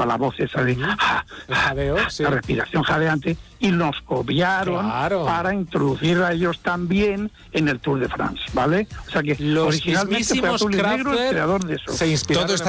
estaba la voz esa de el jadeo, sí. la respiración jadeante, y nos copiaron para introducir a ellos también en el Tour de France, ¿vale? O sea que los originalmente fue Atul y Negro el creador de eso. Se inspiraron. Todo está